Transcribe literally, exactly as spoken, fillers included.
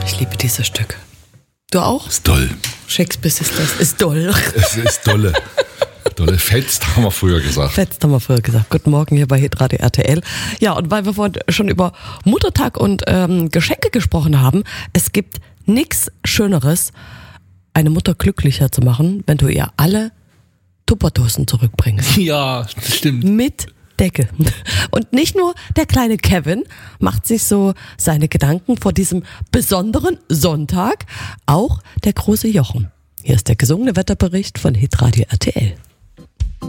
Ich liebe dieses Stück. Du auch? Ist toll. Shakespeare ist das. Ist doll. Es ist dolle. Dolle fetzt, haben wir früher gesagt. Fetzt haben wir früher gesagt. Guten Morgen hier bei Hitradio R T L. Ja, und weil wir vorhin schon über Muttertag und ähm, Geschenke gesprochen haben, es gibt nichts Schöneres, eine Mutter glücklicher zu machen, wenn du ihr alle Tupperdosen zurückbringst. Ja, das stimmt. Mit Deckel. Und nicht nur der kleine Kevin macht sich so seine Gedanken vor diesem besonderen Sonntag, auch der große Jochen. Hier ist der gesungene Wetterbericht von Hitradio R T L.